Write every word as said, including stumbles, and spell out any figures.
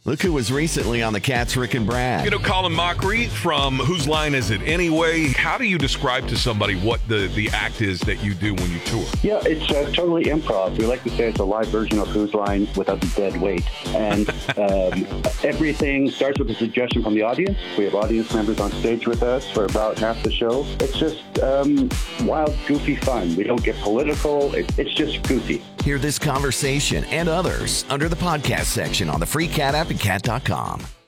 Look who was recently on the Cats, Rick and Brad. You know, Colin Mockery from Whose Line Is It Anyway? How do you describe to somebody what the, the act is that you do when you tour? Yeah, it's uh, totally improv. We like to say it's a live version of Whose Line without the dead weight. And um, everything starts with a suggestion from the audience. We have audience members on stage with us for about half the show. It's just um, wild, goofy fun. We don't get political. It, it's just goofy. Hear this conversation and others under the podcast section on the free Cat app and cat dot com.